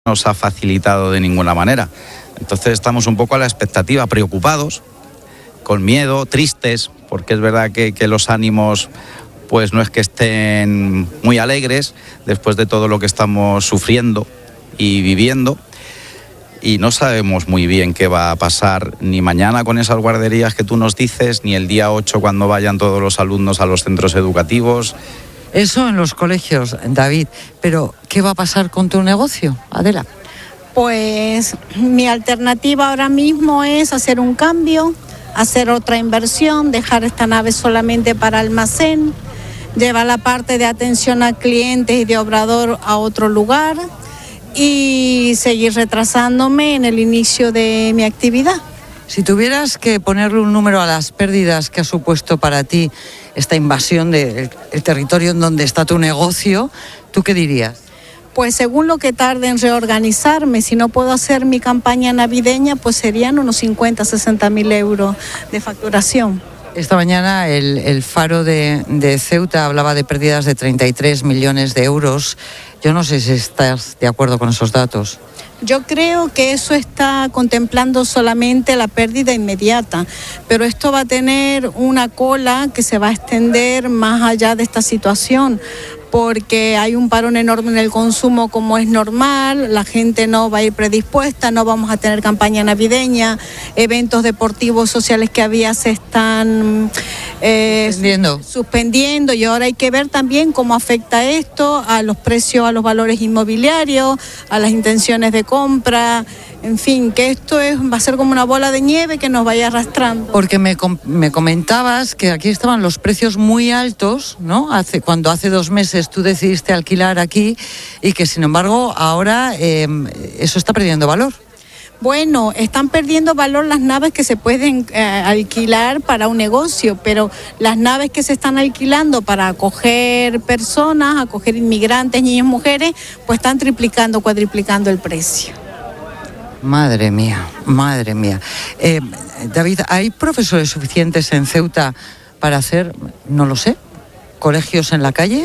nos ha facilitado de ninguna manera. Entonces estamos un poco a la expectativa, preocupados, con miedo, tristes, porque es verdad que los ánimos pues no es que estén muy alegres después de todo lo que estamos sufriendo y viviendo, y no sabemos muy bien qué va a pasar ni mañana con esas guarderías que tú nos dices, ni el día 8 cuando vayan todos los alumnos a los centros educativos. Eso en los colegios, David, pero ¿qué va a pasar con tu negocio, Adela? Pues mi alternativa ahora mismo es hacer un cambio, hacer otra inversión, dejar esta nave solamente para almacén, llevar la parte de atención a clientes y de obrador a otro lugar y seguir retrasándome en el inicio de mi actividad. Si tuvieras que ponerle un número a las pérdidas que ha supuesto para ti esta invasión del territorio en donde está tu negocio, ¿tú qué dirías? Pues según lo que tarde en reorganizarme, si no puedo hacer mi campaña navideña, pues serían unos 50, 60 mil euros de facturación. Esta mañana el Faro de Ceuta hablaba de pérdidas de 33 millones de euros. Yo no sé si estás de acuerdo con esos datos. Yo creo que eso está contemplando solamente la pérdida inmediata, pero esto va a tener una cola que se va a extender más allá de esta situación, porque hay un parón enorme en el consumo como es normal, la gente no va a ir predispuesta, no vamos a tener campaña navideña, eventos deportivos sociales que había se están suspendiendo y ahora hay que ver también cómo afecta esto a los precios, a los valores inmobiliarios, a las intenciones de compra. En fin, que esto va a ser como una bola de nieve que nos vaya arrastrando. Porque me comentabas que aquí estaban los precios muy altos, ¿no? Cuando hace 2 meses tú decidiste alquilar aquí y que sin embargo ahora eso está perdiendo valor. Bueno, están perdiendo valor las naves que se pueden alquilar para un negocio, pero las naves que se están alquilando para acoger personas, acoger inmigrantes, niños, mujeres, pues están triplicando, cuadriplicando el precio. Madre mía, madre mía. David, ¿hay profesores suficientes en Ceuta para hacer, no lo sé, colegios en la calle?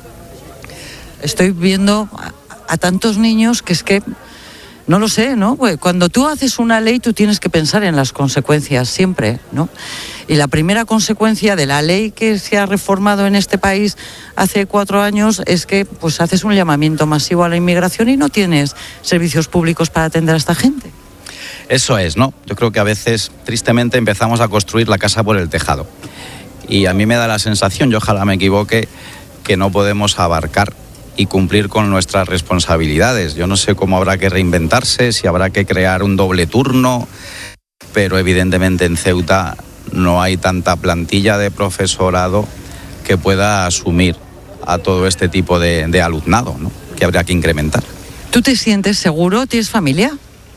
Estoy viendo a tantos niños que es que, no lo sé, ¿no? Pues cuando tú haces una ley tú tienes que pensar en las consecuencias siempre, ¿no? Y la primera consecuencia de la ley que se ha reformado en este país hace 4 años es que pues haces un llamamiento masivo a la inmigración y no tienes servicios públicos para atender a esta gente. Eso es, ¿no? Yo creo que a veces, tristemente, empezamos a construir la casa por el tejado. Y a mí me da la sensación, y ojalá me equivoque, que no podemos abarcar y cumplir con nuestras responsabilidades. Yo no sé cómo habrá que reinventarse, si habrá que crear un doble turno, pero evidentemente en Ceuta no hay tanta plantilla de profesorado que pueda asumir a todo este tipo de alumnado, ¿no? Que habría que incrementar. ¿Tú te sientes seguro? ¿Tienes familia?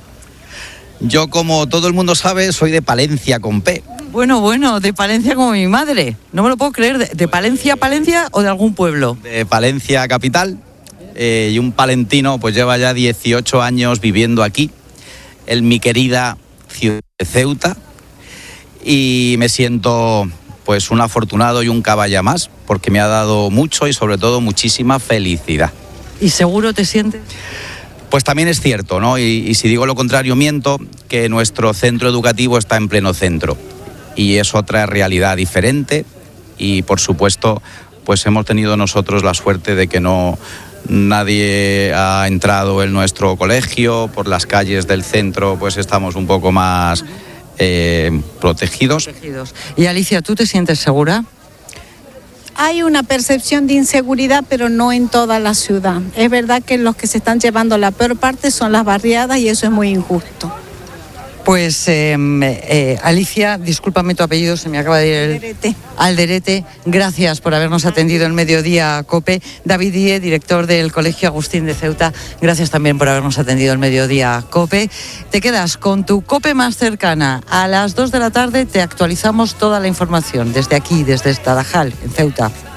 Yo, como todo el mundo sabe, soy de Palencia con P. Bueno, de Palencia como mi madre. No me lo puedo creer. ¿De Palencia o de algún pueblo? De Palencia capital. Y un palentino pues lleva ya 18 años viviendo aquí, en mi querida ciudad de Ceuta. Y me siento pues un afortunado y un caballa más, porque me ha dado mucho y sobre todo muchísima felicidad. ¿Y seguro te sientes? Pues también es cierto, ¿no? Y si digo lo contrario miento, que nuestro centro educativo está en pleno centro. Y es otra realidad diferente y, por supuesto, pues hemos tenido nosotros la suerte de que nadie ha entrado en nuestro colegio. Por las calles del centro pues estamos un poco más protegidos. Y Alicia, ¿tú te sientes segura? Hay una percepción de inseguridad, pero no en toda la ciudad. Es verdad que los que se están llevando la peor parte son las barriadas y eso es muy injusto. Pues Alicia, discúlpame tu apellido, se me acaba de ir Alderete. Alderete, gracias por habernos atendido en Mediodía COPE. David Die, director del Colegio Agustín de Ceuta, gracias también por habernos atendido en Mediodía COPE. Te quedas con tu COPE más cercana. A las 2 de la tarde te actualizamos toda la información desde aquí, desde Tarajal, en Ceuta.